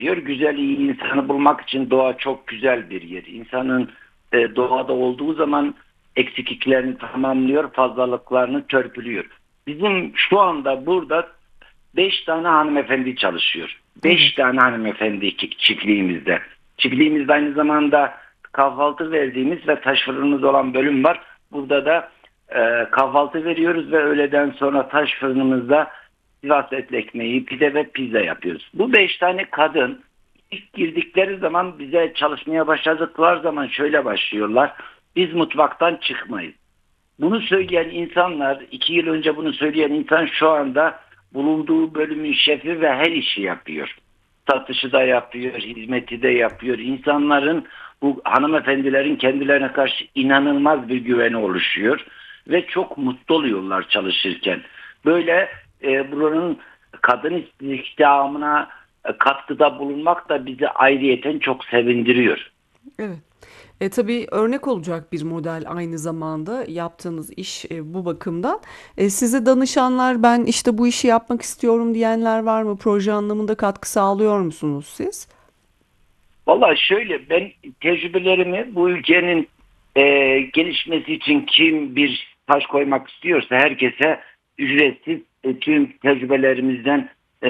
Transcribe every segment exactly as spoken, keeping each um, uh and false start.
Diyor güzel iyi insanı bulmak için doğa çok güzel bir yer. İnsanın e, doğada olduğu zaman eksikliklerini tamamlıyor, fazlalıklarını törpülüyor. Bizim şu anda burada beş tane hanımefendi çalışıyor. Beş Evet. tane hanımefendi iki- çiftliğimizde. Çiftliğimizde aynı zamanda kahvaltı verdiğimiz ve taş fırınımız olan bölüm var. Burada da e, kahvaltı veriyoruz ve öğleden sonra taş fırınımızda Sivas etli ekmeği, pide ve pizza yapıyoruz. Bu beş tane kadın ilk girdikleri zaman bize çalışmaya başladıkları zaman şöyle başlıyorlar. Biz mutfaktan çıkmayız. Bunu söyleyen insanlar, iki yıl önce bunu söyleyen insan şu anda bulunduğu bölümün şefi ve her işi yapıyor. Satışı da yapıyor, hizmeti de yapıyor. İnsanların, bu hanımefendilerin kendilerine karşı inanılmaz bir güveni oluşuyor. Ve çok mutlu oluyorlar çalışırken. Böyle e, buranın kadın istihdamına e, katkıda bulunmak da bizi ayrıyeten çok sevindiriyor. Evet. E, tabii örnek olacak bir model aynı zamanda yaptığınız iş e, bu bakımdan. E, size danışanlar ben işte bu işi yapmak istiyorum diyenler var mı? Proje anlamında katkı sağlıyor musunuz siz? Vallahi şöyle, ben tecrübelerimi bu ülkenin e, gelişmesi için kim bir taş koymak istiyorsa herkese ücretsiz e, tüm tecrübelerimizden e,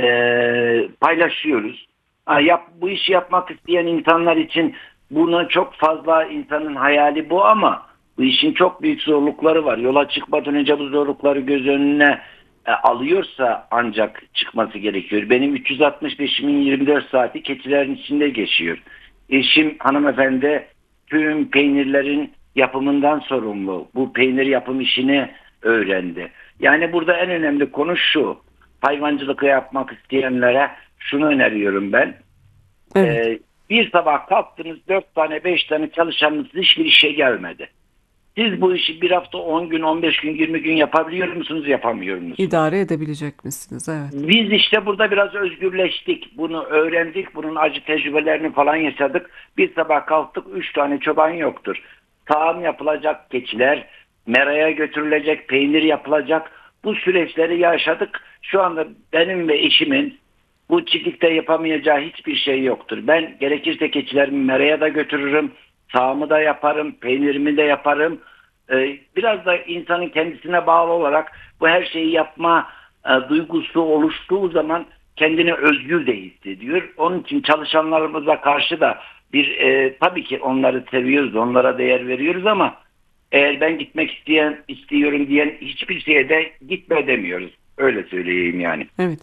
paylaşıyoruz. Ha, yap, bu işi yapmak isteyen insanlar için buna çok fazla insanın hayali bu, ama bu işin çok büyük zorlukları var. Yola çıkmadan önce bu zorlukları göz önüne e, alıyorsa ancak çıkması gerekiyor. Benim üç yüz altmış beşimin yirmi dört saati keçilerin içinde geçiyor. Eşim hanımefendi tüm peynirlerin yapımından sorumlu. Bu peynir yapım işini öğrendi. Yani burada en önemli konu şu. Hayvancılık yapmak isteyenlere şunu öneriyorum ben. Evet. Ee, bir sabah kalktınız, dört tane beş tane çalışanınız hiçbir işe gelmedi. Siz bu işi bir hafta, on gün, on beş gün, yirmi gün yapabiliyor musunuz, yapamıyor musunuz? İdare edebilecek misiniz? Evet. Biz işte burada biraz özgürleştik. Bunu öğrendik. Bunun acı tecrübelerini falan yaşadık. Bir sabah kalktık, üç tane çoban yoktur. Sağım yapılacak keçiler, meraya götürülecek, peynir yapılacak. Bu süreçleri yaşadık. Şu anda benim ve eşimin bu çiftlikte yapamayacağı hiçbir şey yoktur. Ben gerekirse keçilerimi meraya da götürürüm. Sağımı da yaparım, peynirimi de yaparım. Ee, biraz da insanın kendisine bağlı olarak bu her şeyi yapma e, duygusu oluştuğu zaman kendini özgür de hissediyor. Onun için çalışanlarımıza karşı da bir e, tabii ki onları seviyoruz, onlara değer veriyoruz, ama eğer ben gitmek isteyen istiyorum diyen hiçbir şeye de gitme demiyoruz. Öyle söyleyeyim yani. Evet.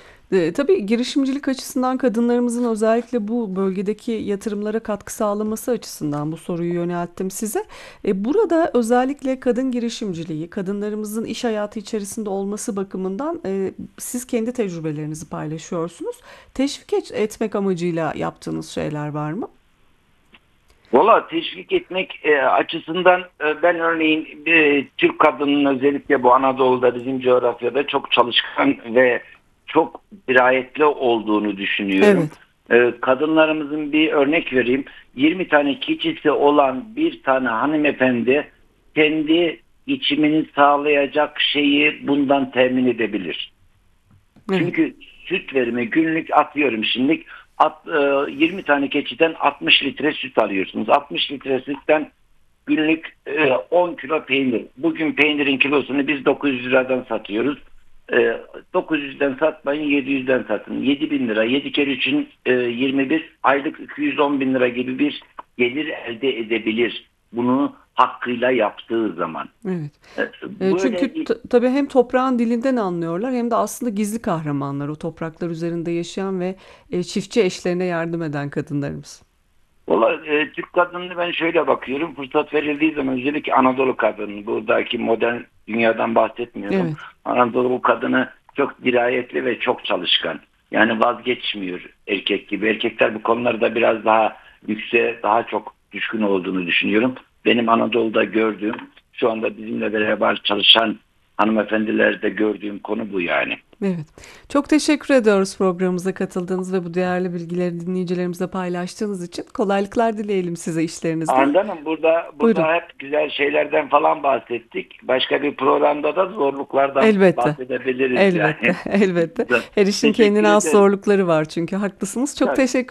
E, tabii girişimcilik açısından kadınlarımızın özellikle bu bölgedeki yatırımlara katkı sağlaması açısından bu soruyu yönelttim size. E, burada özellikle kadın girişimciliği, kadınlarımızın iş hayatı içerisinde olması bakımından e, siz kendi tecrübelerinizi paylaşıyorsunuz. Teşvik et- etmek amacıyla yaptığınız şeyler var mı? Valla teşvik etmek e, açısından e, ben örneğin e, Türk kadının özellikle bu Anadolu'da, bizim coğrafyada çok çalışkan ve çok dirayetli olduğunu düşünüyorum. Evet. E, kadınlarımızın bir örnek vereyim. yirmi tane keçisi olan bir tane hanımefendi kendi geçimini sağlayacak şeyi bundan temin edebilir. Evet. Çünkü süt verimi günlük, atıyorum şimdi, at, e, yirmi tane keçiden altmış litre süt alıyorsunuz. altmış litre sütten günlük e, on kilo peynir. Bugün peynirin kilosunu biz dokuz yüz liradan satıyoruz. E, dokuz yüzden satmayın, yedi yüzden satın. yedi bin lira. yedi kere üçün e, yirmi bir, aylık iki yüz on bin lira gibi bir gelir elde edebilir. Bunu hakkıyla yaptığı zaman. Evet. E, E, Böyle çünkü t- tabii hem toprağın dilinden anlıyorlar hem de aslında gizli kahramanlar o topraklar üzerinde yaşayan ve e, çiftçi eşlerine yardım eden kadınlarımız. Valla e, Türk kadınını ben şöyle bakıyorum. Fırsat verildiği zaman özellikle Anadolu kadını, buradaki modern dünyadan bahsetmiyorum. Evet. Anadolu kadını çok dirayetli ve çok çalışkan. Yani vazgeçmiyor erkek gibi. Erkekler bu konularda biraz daha lükse daha çok düşkün olduğunu düşünüyorum. Benim Anadolu'da gördüğüm, şu anda bizimle beraber çalışan hanımefendilerde gördüğüm konu bu yani. Evet. Çok teşekkür ediyoruz programımıza katıldığınız ve bu değerli bilgileri dinleyicilerimizle paylaştığınız için. Kolaylıklar dileyelim size işlerinizde. Anladım. Burada Buyurun. burada hep güzel şeylerden falan bahsettik. Başka bir programda da zorluklardan Elbette. bahsedebiliriz Elbette. yani. Elbette. Her işin kendine Teşekkür has ederim. zorlukları var çünkü haklısınız. Çok Tabii. teşekkür